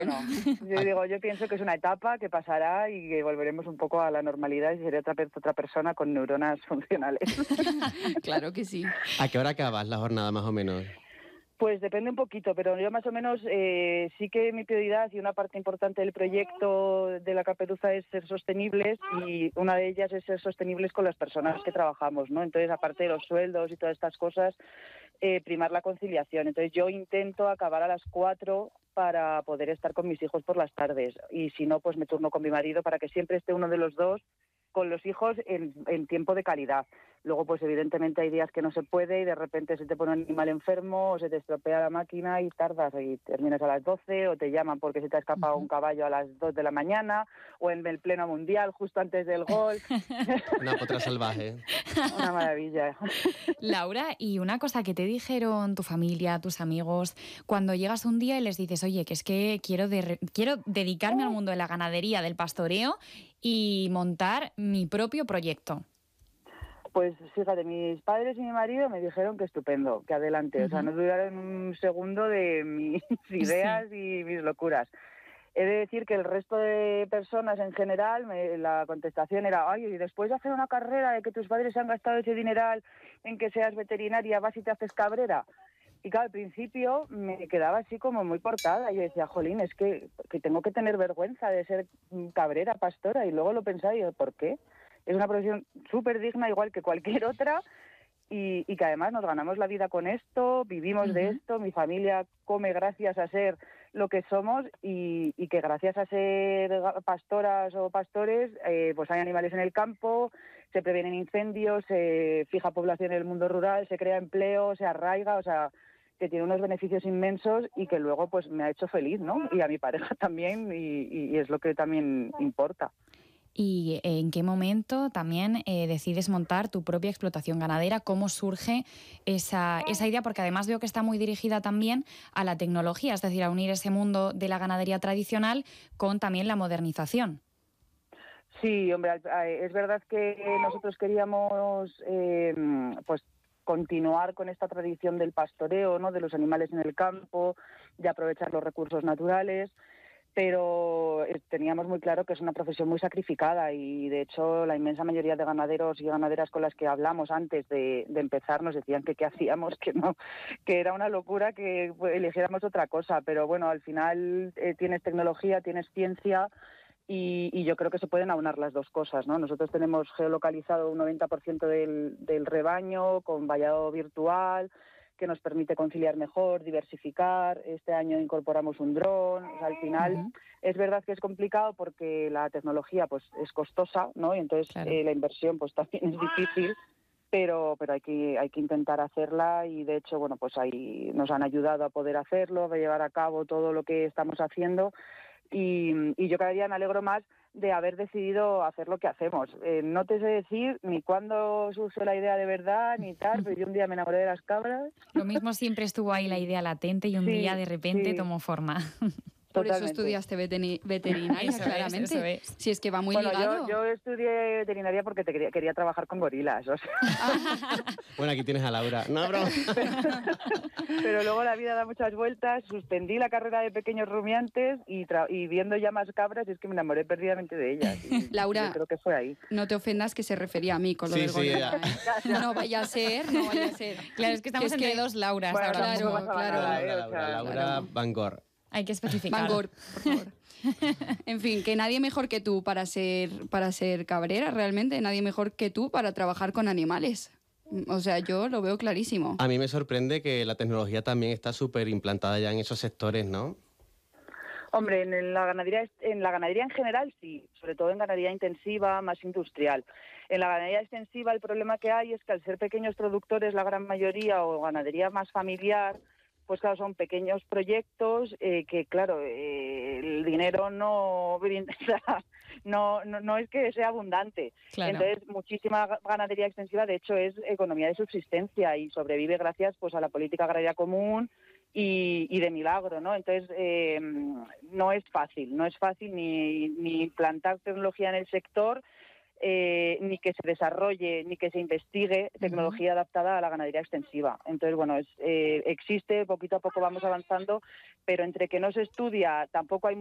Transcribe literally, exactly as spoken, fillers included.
no. Yo digo, yo pienso que es una etapa que pasará y que volveremos un poco a la normalidad y seré otra, otra persona con neuronas funcionales. Claro que sí. ¿A qué hora acabas la jornada más o menos? Pues depende un poquito, pero yo más o menos eh, sí que mi prioridad y una parte importante del proyecto de la Caperuza es ser sostenibles, y una de ellas es ser sostenibles con las personas que trabajamos, ¿no? Entonces, aparte de los sueldos y todas estas cosas, eh, primar la conciliación. Entonces, yo intento acabar a las cuatro para poder estar con mis hijos por las tardes, y si no, pues me turno con mi marido para que siempre esté uno de los dos con los hijos en, en tiempo de calidad. Luego, pues evidentemente hay días que no se puede y de repente se te pone un animal enfermo o se te estropea la máquina y tardas y terminas a las doce, o te llaman porque se te ha escapado uh-huh. un caballo a las dos de la mañana, o en el pleno mundial justo antes del gol. Una potra salvaje. Una maravilla. Laura, y una cosa que te dijeron tu familia, tus amigos, cuando llegas un día y les dices, oye, que es que quiero, de, quiero dedicarme al mundo de la ganadería, del pastoreo y montar mi propio proyecto. Pues fíjate, mis padres y mi marido me dijeron que estupendo, que adelante. Uh-huh. O sea, no dudaron un segundo de mis ideas sí. y mis locuras. He de decir que el resto de personas en general, me, la contestación era, ay, y después de hacer una carrera, de que tus padres han gastado ese dineral en que seas veterinaria, vas y te haces cabrera. Y claro, al principio me quedaba así como muy cortada. Y yo decía, jolín, es que, que tengo que tener vergüenza de ser cabrera, pastora. Y luego lo pensaba y yo, ¿por qué? Es una profesión súper digna, igual que cualquier otra, y, y que además nos ganamos la vida con esto, vivimos uh-huh. de esto, mi familia come gracias a ser lo que somos, y, y que gracias a ser pastoras o pastores, eh, pues hay animales en el campo, se previenen incendios, se fija población en el mundo rural, se crea empleo, se arraiga, o sea, que tiene unos beneficios inmensos y que luego pues me ha hecho feliz, ¿no? Y a mi pareja también, y, y es lo que también importa. ¿Y en qué momento también eh, decides montar tu propia explotación ganadera? ¿Cómo surge esa, esa idea? Porque además veo que está muy dirigida también a la tecnología, es decir, a unir ese mundo de la ganadería tradicional con también la modernización. Sí, hombre, es verdad que nosotros queríamos eh, pues continuar con esta tradición del pastoreo, ¿no? De los animales en el campo, de aprovechar los recursos naturales, pero teníamos muy claro que es una profesión muy sacrificada, y de hecho la inmensa mayoría de ganaderos y ganaderas con las que hablamos antes de, de empezar nos decían que qué hacíamos, que no, que era una locura que eligiéramos otra cosa, pero bueno, al final eh, tienes tecnología, tienes ciencia, y, y yo creo que se pueden aunar las dos cosas, ¿no? Nosotros tenemos geolocalizado un noventa por ciento del, del rebaño con vallado virtual, que nos permite conciliar mejor, diversificar. Este año incorporamos un dron. O sea, al final uh-huh. es verdad que es complicado porque la tecnología pues es costosa, ¿no? Y entonces claro. eh, la inversión pues también es difícil, pero pero hay que hay que intentar hacerla, y de hecho, bueno, pues ahí nos han ayudado a poder hacerlo, a llevar a cabo todo lo que estamos haciendo, y, y yo cada día me alegro más de haber decidido hacer lo que hacemos. Eh, no te sé decir ni cuándo surgió la idea de verdad, ni tal, pero yo un día me enamoré de las cabras. Lo mismo siempre estuvo ahí la idea latente y un sí, día de repente sí. tomó forma. Por Totalmente. Eso estudiaste veterinaria, eso claramente. Es, eso es. Si es que va muy bueno, ligado. Yo, yo estudié veterinaria porque te quería, quería trabajar con gorilas. O sea. Bueno, aquí tienes a Laura. No, bro. Pero, pero luego la vida da muchas vueltas. Suspendí la carrera de pequeños rumiantes y, tra- y viendo ya más cabras, es que me enamoré perdidamente de ellas. Y, Laura, yo creo que fue ahí. No te ofendas, que se refería a mí con lo sí, del sí, gorila. ¿eh? No vaya a ser, no vaya a ser. Claro, es que estamos es entre que... dos Lauras. Bueno, ahora claro, no pasa claro. nada, ¿eh? Laura, Laura, Laura claro. Van Gogh. Hay que especificar. Van Gogh, por favor. En fin, que nadie mejor que tú para ser, para ser cabrera, realmente. Nadie mejor que tú para trabajar con animales. O sea, yo lo veo clarísimo. A mí me sorprende que la tecnología también está súper implantada ya en esos sectores, ¿no? Hombre, en la ganadería en la ganadería en general sí, sobre todo en ganadería intensiva, más industrial. En la ganadería extensiva el problema que hay es que al ser pequeños productores la gran mayoría, o ganadería más familiar, pues claro, son pequeños proyectos eh, que, claro, eh, el dinero no, no, no, no es que sea abundante. Claro. Entonces, muchísima ganadería extensiva, de hecho, es economía de subsistencia y sobrevive gracias pues a la política agraria común y, y de milagro, ¿no? Entonces, eh, no es fácil, no es fácil ni, ni implantar tecnología en el sector. eh, ni que se desarrolle, ni que se investigue tecnología uh-huh. adaptada a la ganadería extensiva. Entonces, bueno, es, eh, existe, poquito a poco vamos avanzando, pero entre que no se estudia, tampoco hay